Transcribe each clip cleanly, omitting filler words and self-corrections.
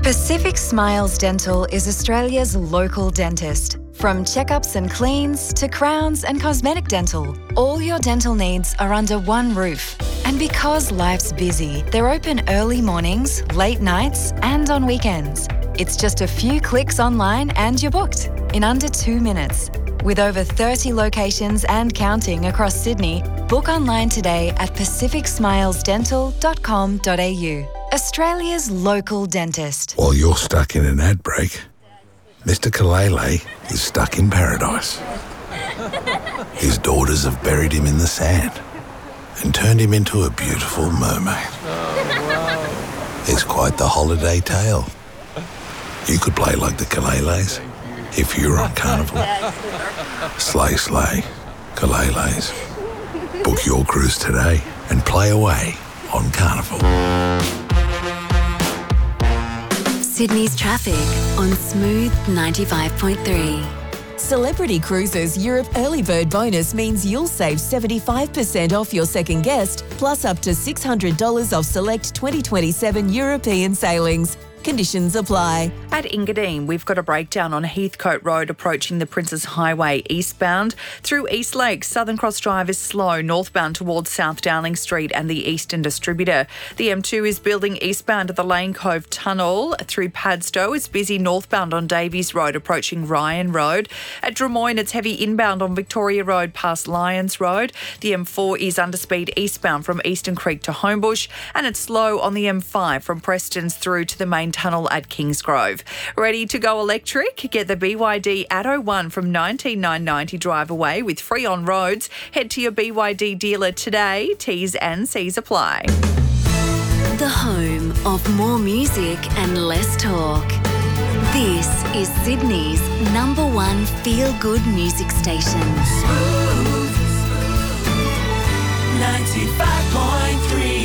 Pacific Smiles Dental is Australia's local dentist. From checkups and cleans to crowns and cosmetic dental, all your dental needs are under one roof. And because life's busy, they're open early mornings, late nights, and on weekends. It's just a few clicks online and you're booked in under 2 minutes. With over 30 locations and counting across Sydney, book online today at pacificsmilesdental.com.au. Australia's local dentist. While you're stuck in an ad break, Mr. Kalele is stuck in paradise. His daughters have buried him in the sand and turned him into a beautiful mermaid. It's quite the holiday tale. You could play like the Kaleles if you were on Carnival. Slay, slay, Kaleles. Book your cruise today and play away on Carnival. Sydney's traffic on Smooth 95.3. Celebrity Cruises Europe Early Bird Bonus means you'll save 75% off your second guest, plus up to $600 off select 2027 European sailings. Conditions apply. At Engadine, we've got a breakdown on Heathcote Road approaching the Princes Highway eastbound. Through East Lakes, Southern Cross Drive is slow northbound towards South Dowling Street and the Eastern Distributor. The M2 is building eastbound at the Lane Cove Tunnel. Through Padstow, it's busy northbound on Davies Road approaching Ryan Road. At Drummoyne, it's heavy inbound on Victoria Road past Lyons Road. The M4 is underspeed eastbound from Eastern Creek to Homebush, and it's slow on the M5 from Prestons through to the main tunnel at Kingsgrove. Ready to go electric? Get the BYD Atto 1 from $19,990 drive away with free on roads. Head to your BYD dealer today. T's and C's apply. The home of more music and less talk. This is Sydney's number one feel-good music station. Smooth 95.3.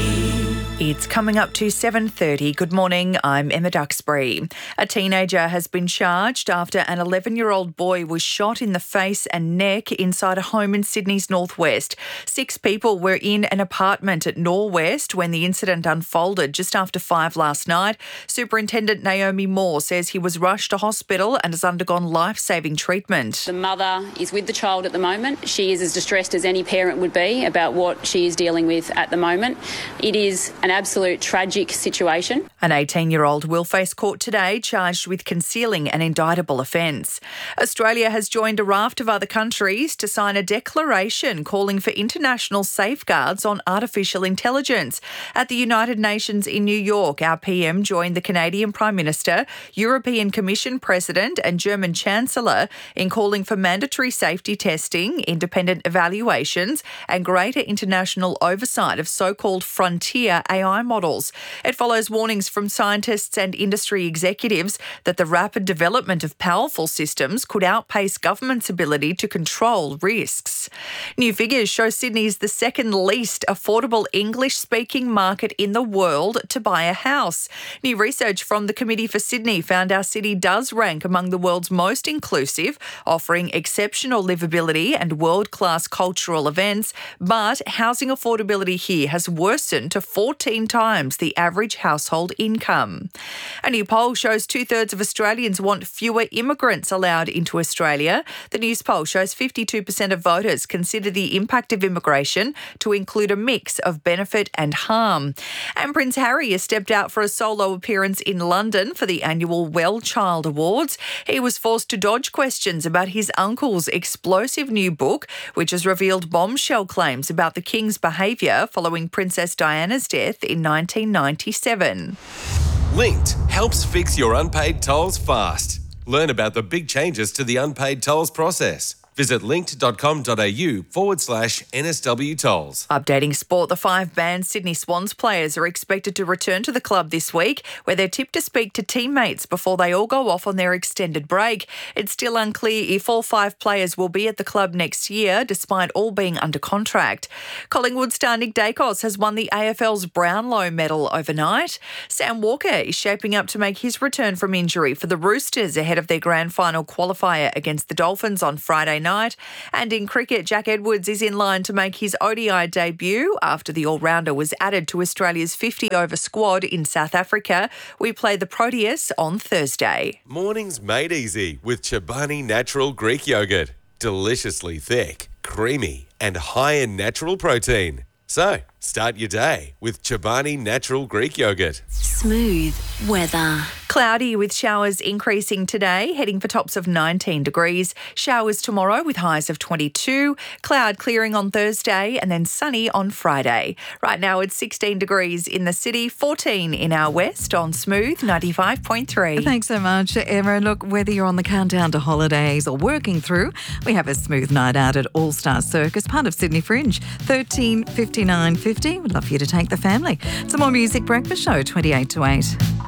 It's coming up to 7:30. Good morning, I'm Emma Duxbury. A teenager has been charged after an 11-year-old boy was shot in the face and neck inside a home in Sydney's northwest. 6 people were in an apartment at Norwest when the incident unfolded just after 5 last night. Superintendent Naomi Moore says he was rushed to hospital and has undergone life-saving treatment. The mother is with the child at the moment. She is as distressed as any parent would be about what she is dealing with at the moment. It is an absolute tragic situation. An 18-year-old will face court today charged with concealing an indictable offence. Australia has joined a raft of other countries to sign a declaration calling for international safeguards on artificial intelligence. At the United Nations in New York, our PM joined the Canadian Prime Minister, European Commission President and German Chancellor in calling for mandatory safety testing, independent evaluations and greater international oversight of so-called frontier AI models. It follows warnings from scientists and industry executives that the rapid development of powerful systems could outpace government's ability to control risks. New figures show Sydney is the second least affordable English-speaking market in the world to buy a house. New research from the Committee for Sydney found our city does rank among the world's most inclusive, offering exceptional livability and world-class cultural events, but housing affordability here has worsened to 14 times the average household income. A new poll shows 2/3 of Australians want fewer immigrants allowed into Australia. The News poll shows 52% of voters consider the impact of immigration to include a mix of benefit and harm. And Prince Harry has stepped out for a solo appearance in London for the annual Well Child Awards. He was forced to dodge questions about his uncle's explosive new book, which has revealed bombshell claims about the King's behaviour following Princess Diana's death in 1997. Linked helps fix your unpaid tolls fast. Learn about the big changes to the unpaid tolls process. Visit linked.com.au/NSW Tolls. Updating sport, the 5 banned Sydney Swans players are expected to return to the club this week, where they're tipped to speak to teammates before they all go off on their extended break. It's still unclear if all 5 players will be at the club next year, despite all being under contract. Collingwood star Nick Dacos has won the AFL's Brownlow medal overnight. Sam Walker is shaping up to make his return from injury for the Roosters ahead of their grand final qualifier against the Dolphins on Friday night. And in cricket, Jack Edwards is in line to make his ODI debut after the all-rounder was added to Australia's 50-over squad in South Africa. We play the Proteus on Thursday. Mornings made easy with Chobani Natural Greek Yogurt. Deliciously thick, creamy and high in natural protein. So, start your day with Chobani Natural Greek Yogurt. Smooth weather. Cloudy with showers increasing today, heading for tops of 19 degrees. Showers tomorrow with highs of 22. Cloud clearing on Thursday and then sunny on Friday. Right now it's 16 degrees in the city, 14 in our west on Smooth 95.3. Thanks so much, Emma. Look, whether you're on the countdown to holidays or working through, we have a smooth night out at All Star Circus, part of Sydney Fringe, 13:59.50. We'd love for you to take the family. Some more music breakfast show, 28 to 8.